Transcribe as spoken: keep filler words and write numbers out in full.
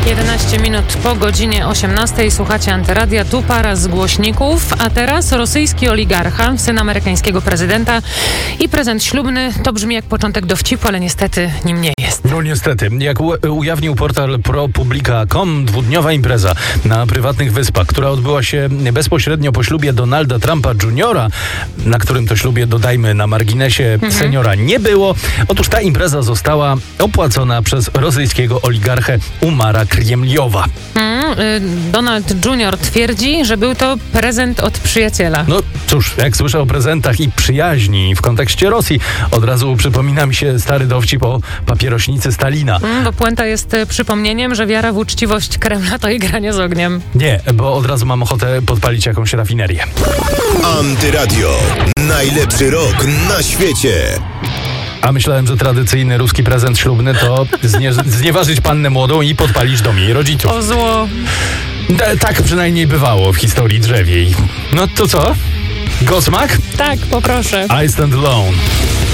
jedenaście minut po godzinie osiemnastej słuchacie Antyradia, tu para z głośników, a teraz rosyjski oligarcha, syn amerykańskiego prezydenta i prezent ślubny. To brzmi jak początek dowcipu, ale niestety nim nie jest. No niestety, jak u- ujawnił portal ProPublica kropka com, dwudniowa impreza na prywatnych wyspach, która odbyła się bezpośrednio po ślubie Donalda Trumpa juniora, na którym to ślubie, dodajmy na marginesie, mhm. seniora nie było. Otóż ta impreza została opłacona przez rosyjskiego oligarchę Umara Kremliowa. Mm, y, Donald junior twierdzi, że był to prezent od przyjaciela. No cóż, jak słyszę o prezentach i przyjaźni w kontekście Rosji, od razu przypomina mi się stary dowcip o papierośnicy Stalina. Mm, bo puenta jest y, przypomnieniem, że wiara w uczciwość Kremla to igranie z ogniem. Nie, bo od razu mam ochotę podpalić jakąś rafinerię. Antyradio. Najlepszy rok na świecie. A myślałem, że tradycyjny ruski prezent ślubny to znie- znieważyć pannę młodą i podpalić dom jej rodziców. O zło. D- tak przynajmniej bywało w historii drzewiej. No to co? Godsmack? Tak, poproszę. I Stand Alone.